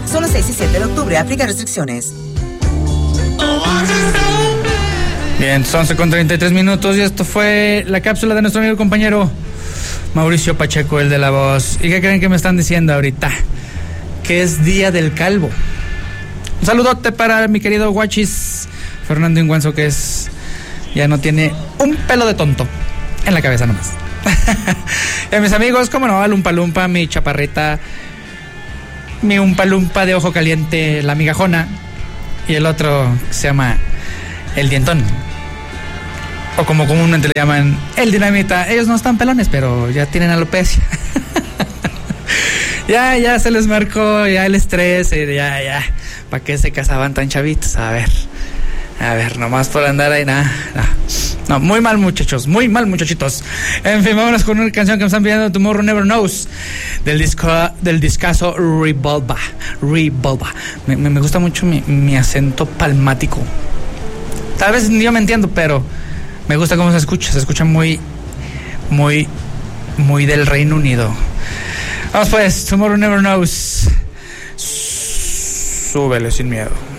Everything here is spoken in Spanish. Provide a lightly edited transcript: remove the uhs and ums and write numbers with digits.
Solo 6 y 7 de octubre. Aplica restricciones. Bien, son 11:33 y esto fue la cápsula de nuestro amigo y compañero Mauricio Pacheco, el de La Voz. ¿Y qué creen que me están diciendo ahorita? Que es Día del Calvo. Un saludote para mi querido Guachis Fernando Inguanzo, que ya no tiene un pelo de tonto en la cabeza nomás. Y a mis amigos, cómo no, al Umpa Lumpa, mi chaparrita, mi Umpa Lumpa de ojo caliente, la migajona, y el otro que se llama el dientón, o como comúnmente le llaman, el dinamita. Ellos no están pelones, pero ya tienen alopecia. Ya se les marcó ya el estrés, ya. ¿Para qué se casaban tan chavitos? A ver, nomás por andar ahí, nada. No, muy mal, muchachos, muy mal, muchachitos. En fin, vámonos con una canción que me están pidiendo, Tomorrow Never Knows, del discazo Revolva. Me gusta mucho mi acento palmático. Tal vez yo me entiendo, pero me gusta cómo se escucha muy del Reino Unido. Vamos pues, Tomorrow Never Knows. Súbele sin miedo.